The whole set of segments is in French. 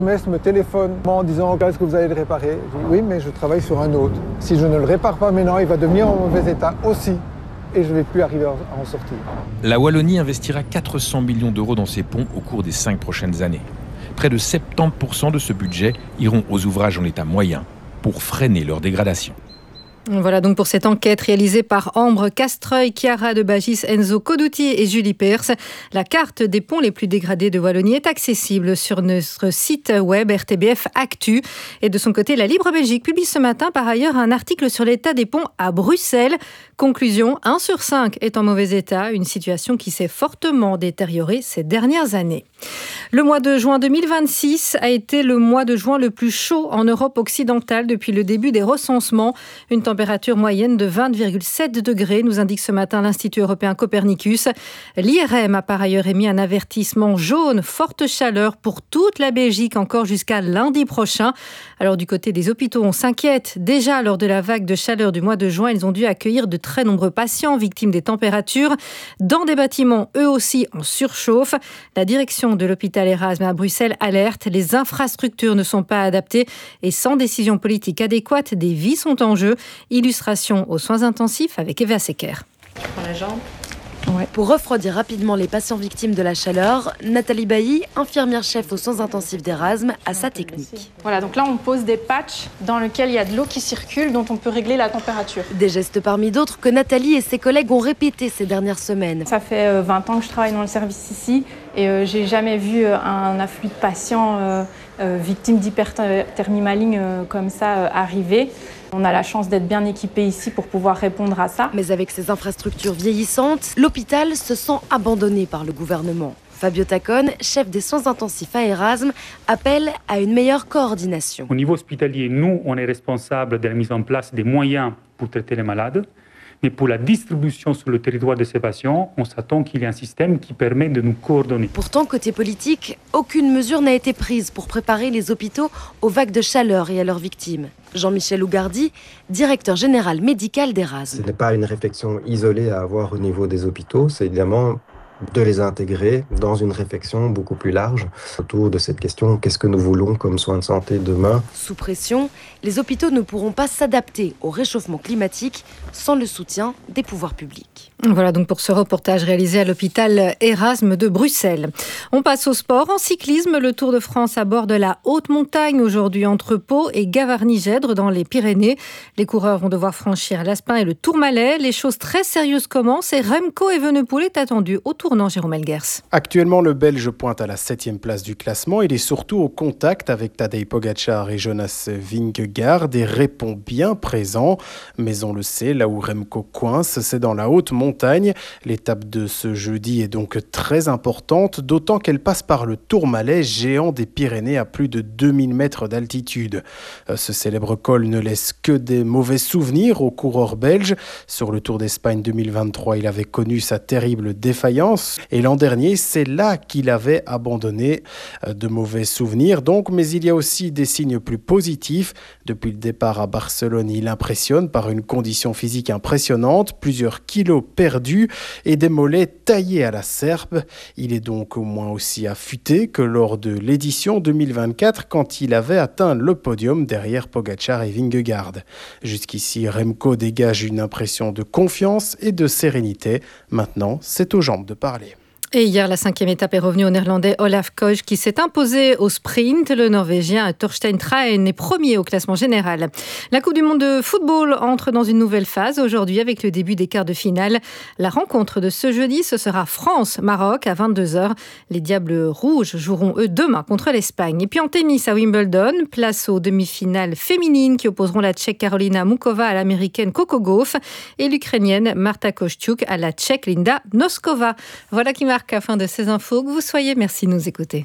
Metz me téléphone en disant « Est-ce que vous allez le réparer ?» Je dis « Oui, mais je travaille sur un autre. Si je ne le répare pas maintenant, il va devenir en mauvais état aussi. Et je ne vais plus arriver à en sortir. » La Wallonie investira 400 millions d'euros dans ces ponts au cours des 5 prochaines années. Près de 70% de ce budget iront aux ouvrages en état moyen pour freiner leur dégradation. Voilà donc pour cette enquête réalisée par Ambre Castreuil, Chiara de Bagis, Enzo Coduti et Julie Peers. La carte des ponts les plus dégradés de Wallonie est accessible sur notre site web RTBF Actu. Et de son côté, la Libre Belgique publie ce matin par ailleurs un article sur l'état des ponts à Bruxelles. Conclusion, 1 sur 5 est en mauvais état, une situation qui s'est fortement détériorée ces dernières années. Le mois de juin 2026 a été le mois de juin le plus chaud en Europe occidentale depuis le début des recensements. Une température moyenne de 20,7 degrés, nous indique ce matin l'Institut européen Copernicus. L'IRM a par ailleurs émis un avertissement jaune, forte chaleur pour toute la Belgique encore jusqu'à lundi prochain. Alors du côté des hôpitaux, on s'inquiète. Déjà lors de la vague de chaleur du mois de juin, ils ont dû accueillir de très nombreux patients victimes des températures. Dans des bâtiments, eux aussi, en surchauffe. La direction de l'hôpital Erasme à Bruxelles alerte. Les infrastructures ne sont pas adaptées et sans décision politique adéquate, des vies sont en jeu. Illustration aux soins intensifs avec Eva Secker. Je prends la jambe. Ouais. Pour refroidir rapidement les patients victimes de la chaleur, Nathalie Bailly, infirmière chef aux soins intensifs d'Erasme, a sa technique. Voilà, donc là on pose des patchs dans lesquels il y a de l'eau qui circule, dont on peut régler la température. Des gestes parmi d'autres que Nathalie et ses collègues ont répétés ces dernières semaines. Ça fait 20 ans que je travaille dans le service ici et j'ai jamais vu un afflux de patients victimes d'hyperthermie maligne comme ça arriver. On a la chance d'être bien équipés ici pour pouvoir répondre à ça. Mais avec ces infrastructures vieillissantes, l'hôpital se sent abandonné par le gouvernement. Fabio Tacone, chef des soins intensifs à Erasme, appelle à une meilleure coordination. Au niveau hospitalier, nous, on est responsable de la mise en place des moyens pour traiter les malades. Mais pour la distribution sur le territoire de ces patients, on s'attend qu'il y ait un système qui permet de nous coordonner. Pourtant, côté politique, aucune mesure n'a été prise pour préparer les hôpitaux aux vagues de chaleur et à leurs victimes. Jean-Michel Ougardi, directeur général médical d'Erasme. Ce n'est pas une réflexion isolée à avoir au niveau des hôpitaux, c'est évidemment de les intégrer dans une réflexion beaucoup plus large autour de cette question, qu'est-ce que nous voulons comme soins de santé demain ? Sous pression, les hôpitaux ne pourront pas s'adapter au réchauffement climatique sans le soutien des pouvoirs publics. Voilà donc pour ce reportage réalisé à l'hôpital Erasme de Bruxelles. On passe au sport. En cyclisme, le Tour de France à bord de la haute montagne aujourd'hui entre Pau et Gavarnie-Gèdre dans les Pyrénées. Les coureurs vont devoir franchir l'Aspin et le Tourmalet. Les choses très sérieuses commencent et Remco Evenepoel est attendu au tournant, Jérôme Elguers. Actuellement, le Belge pointe à la 7e place du classement. Il est surtout au contact avec Tadej Pogačar et Jonas Vingegaard et répond bien présent. Mais on le sait, là où Remco coince, c'est dans la haute montagne. L'étape de ce jeudi est donc très importante, d'autant qu'elle passe par le Tourmalet, géant des Pyrénées à plus de 2000 mètres d'altitude. Ce célèbre col ne laisse que des mauvais souvenirs aux coureurs belges. Sur le Tour d'Espagne 2023, il avait connu sa terrible défaillance et l'an dernier, c'est là qu'il avait abandonné. De mauvais souvenirs donc, mais il y a aussi des signes plus positifs. Depuis le départ à Barcelone, il impressionne par une condition physique impressionnante, plusieurs kilos perdus et des mollets taillés à la serpe. Il est donc au moins aussi affûté que lors de l'édition 2024 quand il avait atteint le podium derrière Pogačar et Vingegaard. Jusqu'ici, Remco dégage une impression de confiance et de sérénité. Maintenant, c'est aux jambes de parler. Et hier, la 5e étape est revenue au Néerlandais Olaf Koch qui s'est imposé au sprint. Le Norvégien Torstein Traen est premier au classement général. La Coupe du monde de football entre dans une nouvelle phase aujourd'hui avec le début des quarts de finale. La rencontre de ce jeudi, ce sera France-Maroc à 22h. Les Diables Rouges joueront eux demain contre l'Espagne. Et puis en tennis à Wimbledon, place aux demi-finales féminines qui opposeront la Tchèque Karolina Mukova à l'Américaine Coco Gauff et l'Ukrainienne Marta Kostyuk à la Tchèque Linda Noskova. Voilà qui marque à la fin de ces infos. Que vous soyez, merci de nous écouter.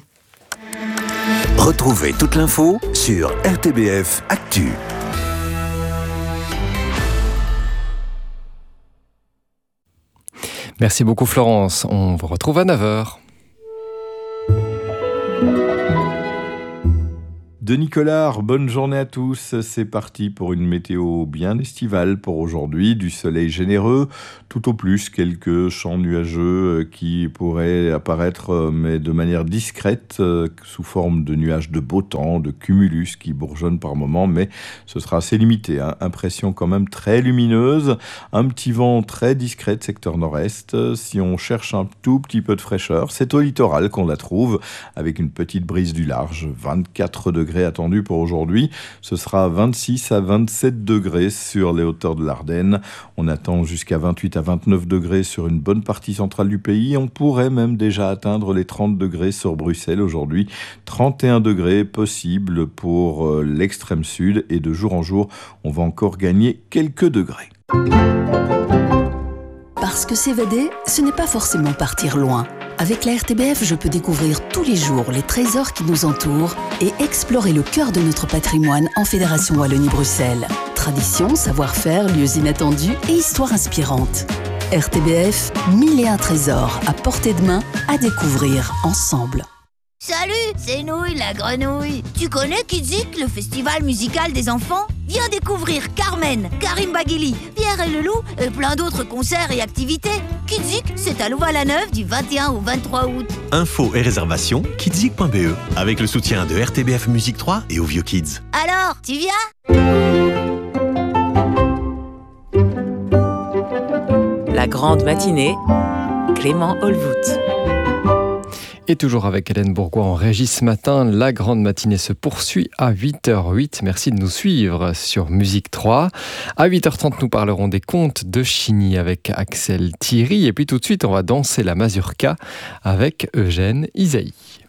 Retrouvez toute l'info sur RTBF Actu. Merci beaucoup Florence. On vous retrouve à 9h. Denis Collard, bonne journée à tous. C'est parti pour une météo bien estivale pour aujourd'hui. Du soleil généreux, tout au plus quelques champs nuageux qui pourraient apparaître, mais de manière discrète, sous forme de nuages de beau temps, de cumulus qui bourgeonnent par moments, mais ce sera assez limité. Impression quand même très lumineuse. Un petit vent très discret de secteur nord-est. Si on cherche un tout petit peu de fraîcheur, c'est au littoral qu'on la trouve, avec une petite brise du large. 24 degrés attendus pour aujourd'hui. Ce sera 26 à 27 degrés sur les hauteurs de l'Ardenne. On attend jusqu'à 28 à 29 degrés sur une bonne partie centrale du pays. On pourrait même déjà atteindre les 30 degrés sur Bruxelles aujourd'hui. 31 degrés possible pour l'extrême sud. Et de jour en jour, on va encore gagner quelques degrés. Parce que s'évader, ce n'est pas forcément partir loin. Avec la RTBF, je peux découvrir tous les jours les trésors qui nous entourent et explorer le cœur de notre patrimoine en Fédération Wallonie-Bruxelles. Tradition, savoir-faire, lieux inattendus et histoires inspirantes. RTBF, 1001 trésors à portée de main à découvrir ensemble. Salut, c'est Nouille la grenouille. Tu connais Kidzik, le festival musical des enfants ? Viens découvrir Carmen, Karim Baghili, Pierre et le Loup et plein d'autres concerts et activités. Kidzik, c'est à Louvain-la-Neuve du 21 au 23 août. Infos et réservations, kidzik.be, avec le soutien de RTBF Musique 3 et Au Vieux Kids. Alors, tu viens ? La grande matinée, Clément Olvout. Et toujours avec Hélène Bourgois en régie ce matin, la grande matinée se poursuit à 8h08. Merci de nous suivre sur Musique 3. À 8h30, nous parlerons des contes de Chigny avec Axel Thierry. Et puis tout de suite, on va danser la mazurka avec Eugène Isaïe.